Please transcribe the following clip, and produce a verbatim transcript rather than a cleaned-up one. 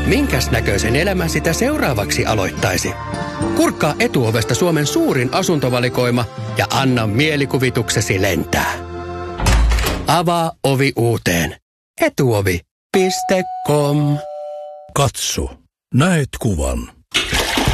minkäs näköisen elämän sitä seuraavaksi aloittaisi? Kurkkaa Etuovesta Suomen suurin asuntovalikoima ja anna mielikuvituksesi lentää. Avaa ovi uuteen. etuovi piste com. Katso, näet kuvan.